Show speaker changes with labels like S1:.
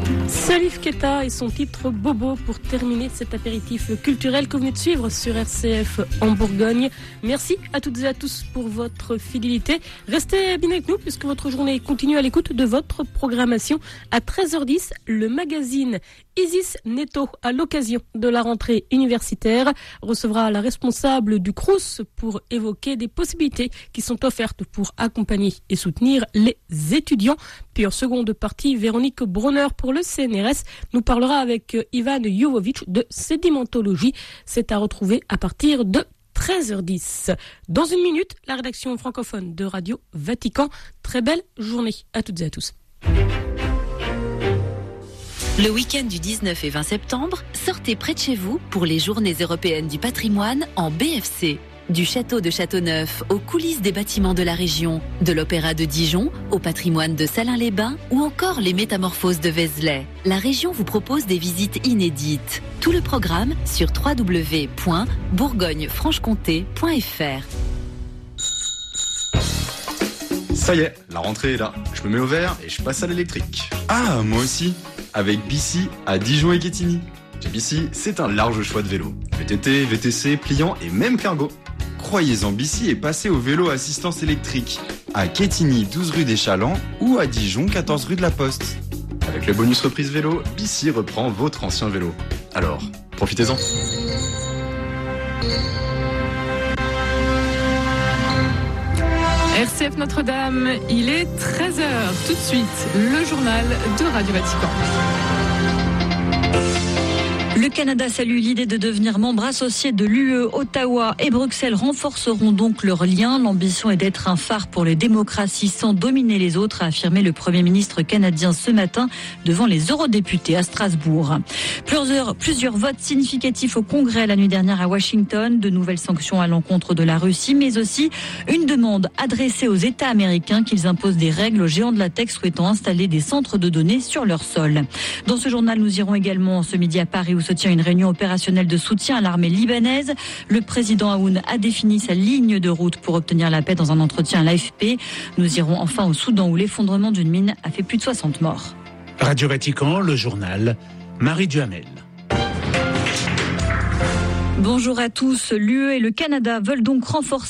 S1: Salif Keita et son titre Bobo pour terminer cet apéritif culturel que vous venez de suivre sur RCF en Bourgogne. Merci à toutes et à tous pour votre fidélité. Restez bien avec nous puisque votre journée continue à l'écoute de votre programmation. À 13h10, le magazine Isis Neto, à l'occasion de la rentrée universitaire, recevra la responsable du Crous pour évoquer des possibilités qui sont offertes pour accompagner et soutenir les étudiants. Puis en seconde partie, Véronique Brunner pour le CNRS nous parlera avec Ivan Jovovic de sédimentologie. C'est à retrouver à partir de 13h10. Dans une minute, la rédaction francophone de Radio Vatican. Très belle journée à toutes et à tous.
S2: Le week-end du 19 et 20 septembre, sortez près de chez vous pour les Journées européennes du patrimoine en BFC. Du château de Châteauneuf aux coulisses des bâtiments de la région, de l'Opéra de Dijon au patrimoine de Salins-les-Bains ou encore les métamorphoses de Vézelay. La région vous propose des visites inédites. Tout le programme sur www.bourgognefranchecomté.fr.
S3: Ça y est, la rentrée est là. Je me mets au vert et je passe à l'électrique. Ah, moi aussi. Avec Bici à Dijon et Quetigny. Chez Bici, c'est un large choix de vélos. VTT, VTC, pliant et même cargo. Croyez-en Bici et passez au vélo assistance électrique. À Quetigny, 12 rue des Chalands ou à Dijon, 14 rue de la Poste. Avec le bonus reprise vélo, Bici reprend votre ancien vélo. Alors, profitez-en.
S4: RCF Notre-Dame, il est 13h. Tout de suite, le journal de Radio Vatican.
S5: Le Canada salue l'idée de devenir membre associé de l'UE. Ottawa et Bruxelles renforceront donc leurs liens. L'ambition est d'être un phare pour les démocraties sans dominer les autres, a affirmé le Premier ministre canadien ce matin devant les eurodéputés à Strasbourg. Plusieurs votes significatifs au Congrès la nuit dernière à Washington. De nouvelles sanctions à l'encontre de la Russie, mais aussi une demande adressée aux États américains qu'ils imposent des règles aux géants de la tech souhaitant installer des centres de données sur leur sol. Dans ce journal, nous irons également ce midi à Paris où se tient une réunion opérationnelle de soutien à l'armée libanaise. Le président Aoun a défini sa ligne de route pour obtenir la paix dans un entretien à l'AFP. Nous irons enfin au Soudan où l'effondrement d'une mine a fait plus de 60 morts.
S6: Radio Vatican, le journal, Marie Duhamel.
S5: Bonjour à tous. L'UE et le Canada veulent donc renforcer